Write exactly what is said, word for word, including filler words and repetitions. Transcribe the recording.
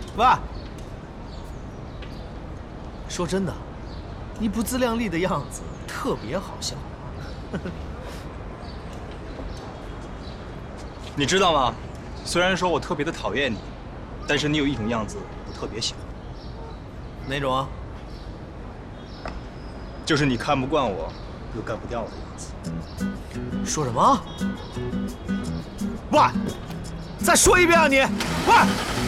喂，说真的，你不自量力的样子特别好笑。 你知道吗？虽然说我特别的讨厌你，但是你有一种样子我特别喜欢， 哪种啊？ 就是你看不惯我，又干不掉我的样子。 说什么？喂，再说一遍啊你！喂！